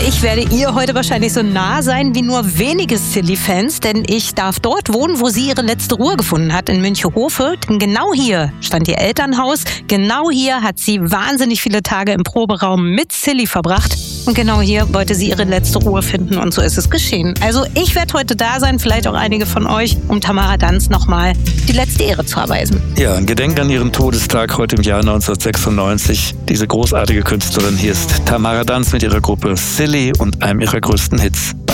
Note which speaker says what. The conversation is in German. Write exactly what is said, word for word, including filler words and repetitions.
Speaker 1: ich werde ihr heute wahrscheinlich so nah sein wie nur wenige Silly-Fans, denn ich darf dort wohnen, wo sie ihre letzte Ruhe gefunden hat, in Münchehofe. Denn genau hier stand ihr Elternhaus, genau hier hat sie wahnsinnig viele Tage im Proberaum mit Silly verbracht und genau hier wollte sie ihre letzte Ruhe finden und so ist es geschehen. Also ich werde heute da sein, vielleicht auch einige von euch, um Tamara Danz nochmal die letzte Ehre zu erweisen.
Speaker 2: Ja, ein Gedenk an ihren Todestag heute im Jahr neunzehnhundertsechsundneunzig. Diese großartige Künstlerin, hier ist Tamara Danz mit ihrer Gruppe Silly und einem ihrer größten Hits.